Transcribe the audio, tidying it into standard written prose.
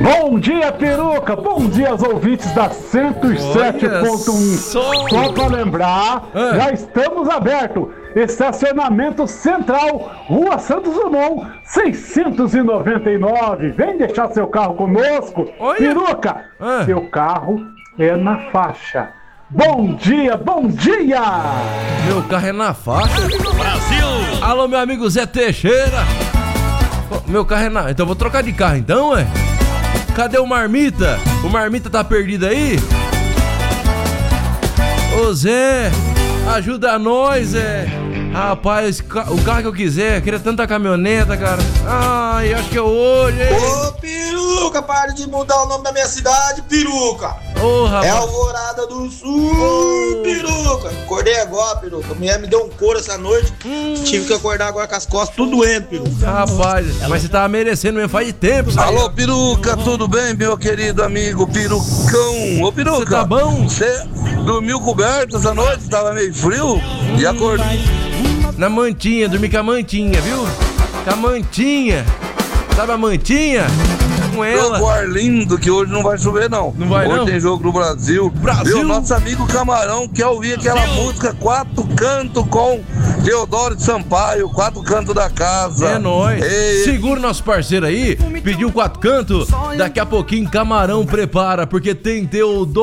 Bom dia, Peruca! Bom dia aos ouvintes da 107.1. Só pra lembrar, já estamos abertos. Estacionamento Central, Rua Santos Dumont, 699. Vem deixar seu carro conosco. Peruca, seu carro é na faixa. Bom dia, bom dia! Meu carro é na faixa. Brasil! Alô, meu amigo Zé Teixeira. Meu carro é na... Então eu vou trocar de carro então, Cadê o Marmita? O Marmita tá perdido aí? Ô Zé, ajuda nós, Zé. Rapaz, o carro que eu quiser, queria tanta caminhoneta, cara. Ai, acho que é hoje, hein? Ô, Peruca, pare de mudar o nome da minha cidade, Peruca. Ô, rapaz. É Alvorada do Sul, Peruca. Acordei agora, Peruca. A mulher me deu um couro essa noite. Tive que acordar agora com as costas tudo doendo, Peruca. Rapaz, mas você tava merecendo mesmo, faz tempo, sabe? Alô, Peruca, tudo bem, meu querido amigo Perucão? Ô, Peruca, você tá bom? Você dormiu coberto essa noite? Tava meio frio? E acordou? Na mantinha, dormi com a mantinha, viu? Com a mantinha. Sabe a mantinha? Com ela. Jogo ar lindo, que hoje não vai chover, não. Não vai, hoje não? tem jogo no Brasil. Brasil? Meu, nosso amigo Camarão quer ouvir aquela música Quatro Cantos com Teodoro de Sampaio, Quatro Cantos da Casa. É nóis. Ei. Segura nosso parceiro aí. Pediu 4 cantos. Daqui a pouquinho Camarão prepara, porque tem Teodoro.